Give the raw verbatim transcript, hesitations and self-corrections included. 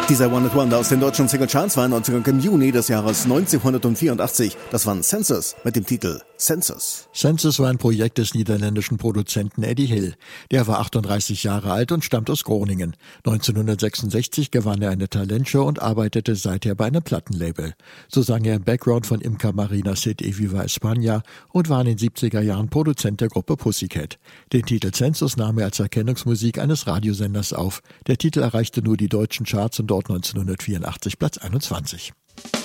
Dieser One-Hit-Wonder aus den deutschen Singlecharts war im Juni des Jahres neunzehnhundertvierundachtzig. Das war Census mit dem Titel Census. Census war ein Projekt des niederländischen Produzenten Eddie Hill. Der war achtunddreißig Jahre alt und stammt aus Groningen. neunzehnhundertsechsundsechzig gewann er eine Talentshow und arbeitete seither bei einem Plattenlabel. So sang er im Background von Imca Marina Sid E Viva España und war in den siebziger Jahren Produzent der Gruppe Pussycat. Den Titel Census nahm er als Erkennungsmusik eines Radiosenders auf. Der Titel erreichte nur die deutschen Charts und dort neunzehnhundertvierundachtzig Platz einundzwanzig.